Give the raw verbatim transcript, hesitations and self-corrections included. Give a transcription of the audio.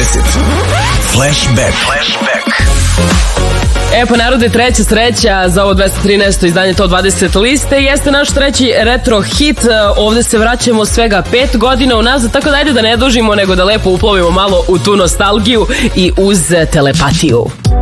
dvadeset. Flashback. Flashback. E pa narode, treća sreća za ovo dvesta trinaesto izdanje Top dvadeset liste jeste naš treći retro hit. Ovde se vraćamo svega pet godina unazad, tako da ajde da ne dužimo nego da lepo uplovimo malo u tu nostalgiju i uz telepatiju.